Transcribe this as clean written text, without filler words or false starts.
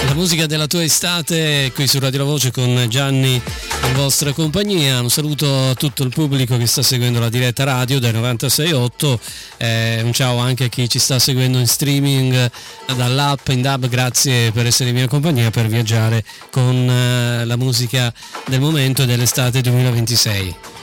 La musica della tua estate qui su Radio La Voce con Gianni in vostra compagnia. Un saluto a tutto il pubblico che sta seguendo la diretta radio dai 96.8, un ciao anche a chi ci sta seguendo in streaming dall'app in DAB. Grazie per essere in mia compagnia per viaggiare con la musica del momento e dell'estate 2026.